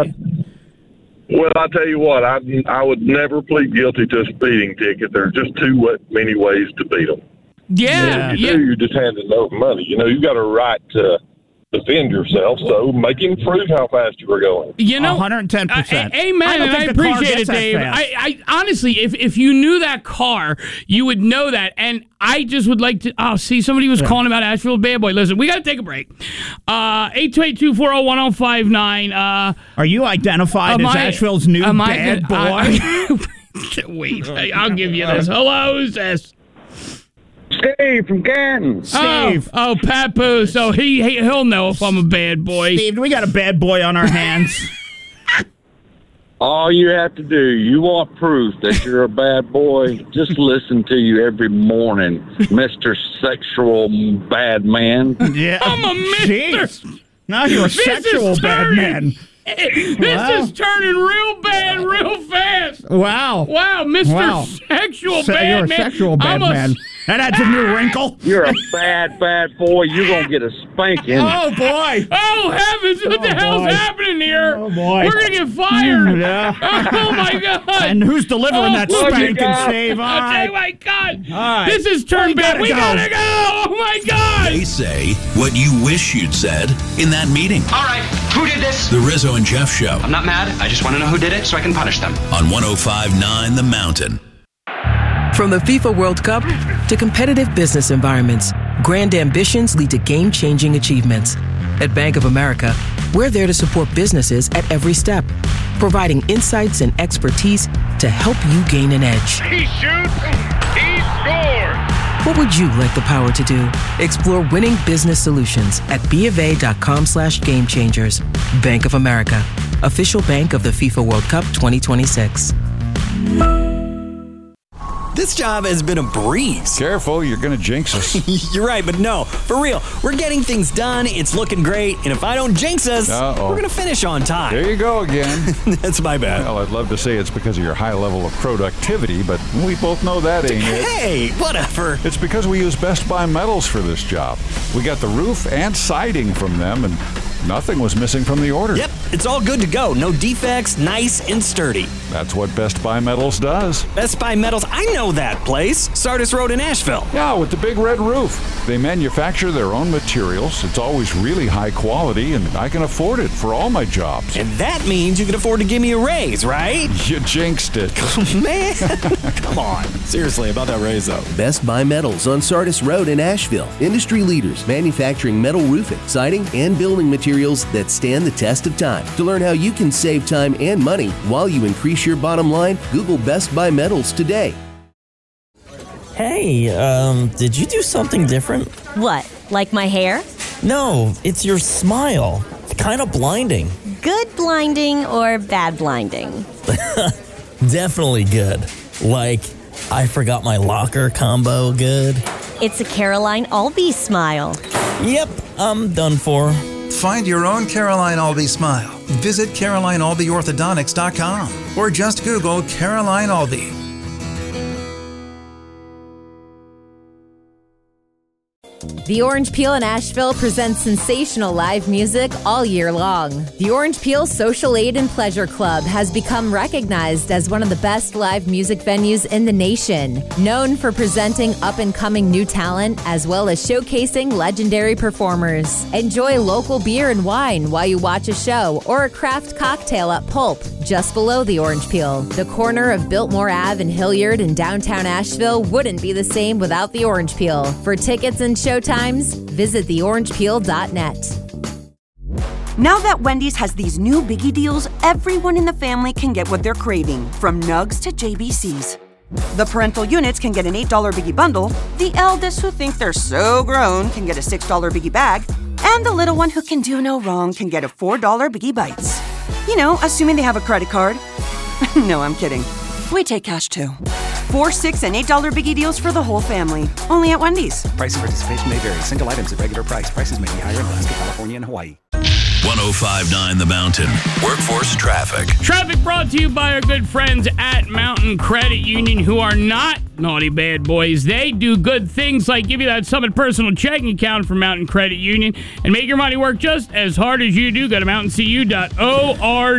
Well, I tell you what, I would never plead guilty to a speeding ticket. There's just too many ways to beat them. Yeah. If you do, you're just handing over money. You've got a right to defend yourself, so make him prove how fast you were going. 110%. Amen, and I appreciate it, Dave. I honestly, if you knew that car, you would know that. And I just would like to, somebody was calling about Asheville Bad Boy. Listen, we got to take a break. 828-240-1059. Are you identified as Asheville's new bad boy? Wait, I'll give you this. Hello, who's this? Steve from Canton. Steve. Oh, Papoose. So he'll know if I'm a bad boy. Steve, we got a bad boy on our hands. All you have to do, you want proof that you're a bad boy, just listen to you every morning, Mr. Sexual Bad Man. Yeah. I'm a Mr. Jeez. Now you're a sexual bad man. This is turning real bad real fast. Wow, Mr. Sexual Bad You're a Man. sexual bad man. That adds a new wrinkle. You're a bad boy. You're going to get a spanking. Oh, boy. Oh, heavens. What the hell's happening here? Oh, boy. We're going to get fired. Yeah. Oh, my God. And who's delivering that spanking, Steve? Oh, my God. All right. This is turned bad. We gotta go. Oh, my God. They say what you wish you'd said in that meeting. All right, who did this? The Rizzo and Jeff Show. I'm not mad. I just want to know who did it so I can punish them. On 105.9 The Mountain. From the FIFA World Cup to competitive business environments, grand ambitions lead to game-changing achievements. At Bank of America, we're there to support businesses at every step, providing insights and expertise to help you gain an edge. He shoots, he scores! What would you like the power to do? Explore winning business solutions at BofA.com/gamechangers. Bank of America, official bank of the FIFA World Cup 2026. This job has been a breeze. Careful, you're going to jinx us. You're right, but no, for real. We're getting things done, it's looking great, and if I don't jinx us, we're going to finish on time. There you go again. That's my bad. Well, I'd love to say it's because of your high level of productivity, but we both know that ain't it. Hey, whatever. It's because we use Best Buy Metals for this job. We got the roof and siding from them, and nothing was missing from the order. Yep, it's all good to go. No defects, nice and sturdy. That's what Best Buy Metals does. Best Buy Metals, I know that place. Sardis Road in Asheville. Yeah, with the big red roof. They manufacture their own materials. It's always really high quality, and I can afford it for all my jobs. And that means you can afford to give me a raise, right? You jinxed it. Man, come on. Seriously, about that raise, though. Best Buy Metals on Sardis Road in Asheville. Industry leaders manufacturing metal roofing, siding, and building materials that stand the test of time. To learn how you can save time and money while you increase your bottom line, Google Best Buy Metals today. Hey, did you do something different? What, like my hair? No, it's your smile. It's kind of blinding. Good blinding or bad blinding? Definitely good. Like, I forgot my locker combo good. It's a Caroline Albee smile. Yep, I'm done for. Find your own Caroline Albee smile. Visit CarolineAlbeeOrthodontics.com or just Google Caroline Albee. The Orange Peel in Asheville presents sensational live music all year long. The Orange Peel Social Aid and Pleasure Club has become recognized as one of the best live music venues in the nation, known for presenting up-and-coming new talent as well as showcasing legendary performers. Enjoy local beer and wine while you watch a show or a craft cocktail at Pulp, just below the Orange Peel. The corner of Biltmore Ave and Hilliard in downtown Asheville wouldn't be the same without the Orange Peel. For tickets and showtimes, visit theorangepeel.net. Now that Wendy's has these new biggie deals, everyone in the family can get what they're craving, from nugs to JBCs. The parental units can get an $8 biggie bundle, the eldest who think they're so grown can get a $6 biggie bag, and the little one who can do no wrong can get a $4 biggie bites. You know, assuming they have a credit card. No, I'm kidding. We take cash too. $4, $6, and $8 biggie deals for the whole family. Only at Wendy's. Price and participation may vary. Single items at regular price. Prices may be higher in Alaska, California, and Hawaii. 105.9 The Mountain. Workforce Traffic. Traffic brought to you by our good friends at Mountain Credit Union, who are not naughty bad boys. They do good things like give you that Summit personal checking account from Mountain Credit Union and make your money work just as hard as you do. Go to mountaincu.org.